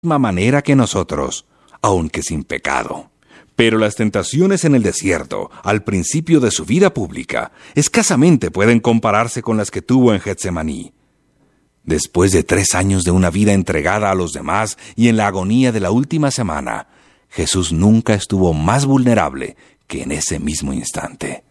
misma manera que nosotros, aunque sin pecado. Pero las tentaciones en el desierto, al principio de su vida pública, escasamente pueden compararse con las que tuvo en Getsemaní. Después de 3 años de una vida entregada a los demás y en la agonía de la última semana, Jesús nunca estuvo más vulnerable que en ese mismo instante.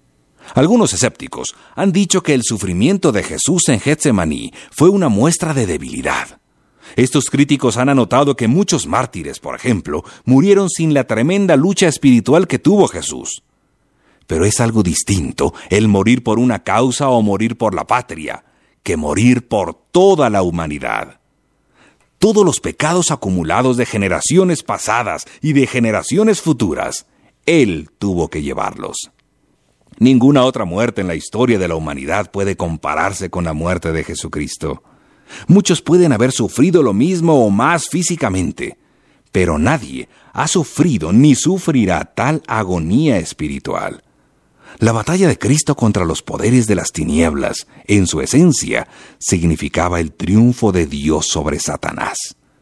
Algunos escépticos han dicho que el sufrimiento de Jesús en Getsemaní fue una muestra de debilidad. Estos críticos han anotado que muchos mártires, por ejemplo, murieron sin la tremenda lucha espiritual que tuvo Jesús. Pero es algo distinto el morir por una causa o morir por la patria, que morir por toda la humanidad. Todos los pecados acumulados de generaciones pasadas y de generaciones futuras, Él tuvo que llevarlos. Ninguna otra muerte en la historia de la humanidad puede compararse con la muerte de Jesucristo. Muchos pueden haber sufrido lo mismo o más físicamente, pero nadie ha sufrido ni sufrirá tal agonía espiritual. La batalla de Cristo contra los poderes de las tinieblas, en su esencia, significaba el triunfo de Dios sobre Satanás.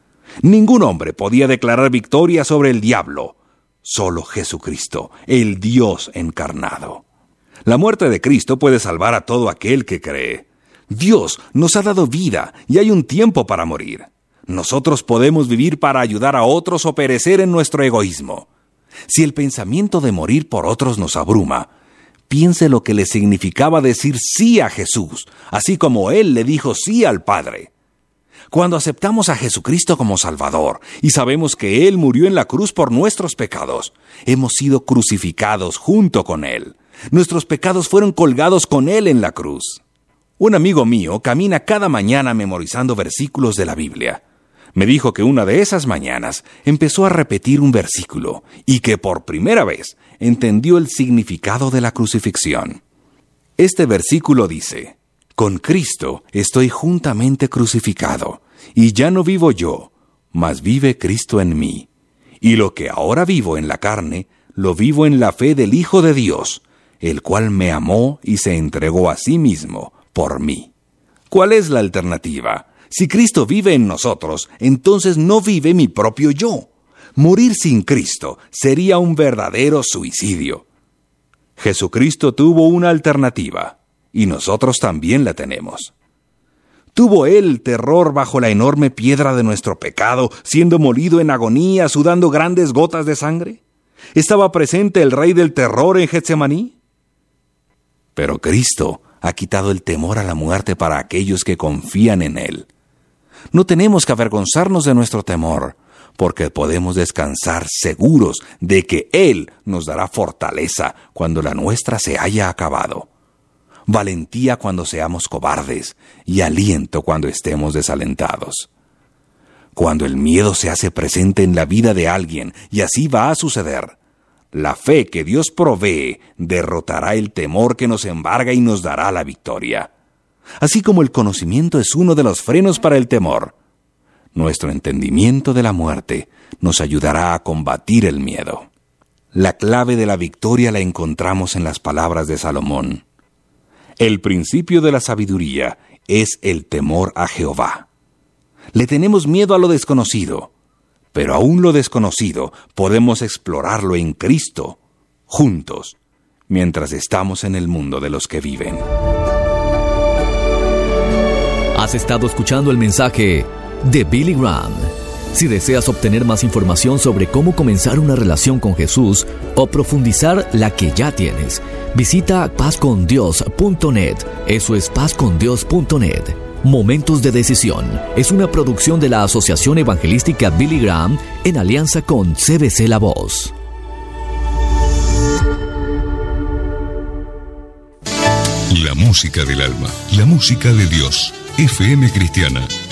Ningún hombre podía declarar victoria sobre el diablo, solo Jesucristo, el Dios encarnado. La muerte de Cristo puede salvar a todo aquel que cree. Dios nos ha dado vida y hay un tiempo para morir. Nosotros podemos vivir para ayudar a otros o perecer en nuestro egoísmo. Si el pensamiento de morir por otros nos abruma, piense lo que le significaba decir sí a Jesús, así como Él le dijo sí al Padre. Cuando aceptamos a Jesucristo como Salvador y sabemos que Él murió en la cruz por nuestros pecados, hemos sido crucificados junto con Él. Nuestros pecados fueron colgados con Él en la cruz. Un amigo mío camina cada mañana memorizando versículos de la Biblia. Me dijo que una de esas mañanas empezó a repetir un versículo y que por primera vez entendió el significado de la crucifixión. Este versículo dice: «Con Cristo estoy juntamente crucificado, y ya no vivo yo, mas vive Cristo en mí. Y lo que ahora vivo en la carne, lo vivo en la fe del Hijo de Dios, el cual me amó y se entregó a sí mismo por mí». ¿Cuál es la alternativa? Si Cristo vive en nosotros, entonces no vive mi propio yo. Morir sin Cristo sería un verdadero suicidio. Jesucristo tuvo una alternativa, y nosotros también la tenemos. ¿Tuvo Él terror bajo la enorme piedra de nuestro pecado, siendo molido en agonía, sudando grandes gotas de sangre? ¿Estaba presente el Rey del terror en Getsemaní? Pero Cristo ha quitado el temor a la muerte para aquellos que confían en Él. No tenemos que avergonzarnos de nuestro temor, porque podemos descansar seguros de que Él nos dará fortaleza cuando la nuestra se haya acabado, valentía cuando seamos cobardes y aliento cuando estemos desalentados. Cuando el miedo se hace presente en la vida de alguien, y así va a suceder, la fe que Dios provee derrotará el temor que nos embarga y nos dará la victoria. Así como el conocimiento es uno de los frenos para el temor, nuestro entendimiento de la muerte nos ayudará a combatir el miedo. La clave de la victoria la encontramos en las palabras de Salomón. El principio de la sabiduría es el temor a Jehová. Le tenemos miedo a lo desconocido, pero aún lo desconocido podemos explorarlo en Cristo, juntos, mientras estamos en el mundo de los que viven. Has estado escuchando el mensaje de Billy Graham. Si deseas obtener más información sobre cómo comenzar una relación con Jesús o profundizar la que ya tienes, visita pazcondios.net. Eso es pazcondios.net. Momentos de Decisión es una producción de la Asociación Evangelística Billy Graham en alianza con CBC La Voz. La música del alma, la música de Dios. FM Cristiana